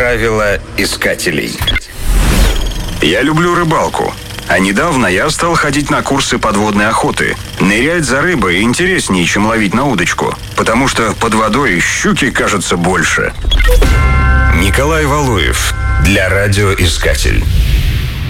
Правила искателей. Я люблю рыбалку. А недавно я стал ходить на курсы подводной охоты. Нырять за рыбой интереснее, чем ловить на удочку, потому что под водой щуки кажется больше. Николай Валуев для «Радиоискатель».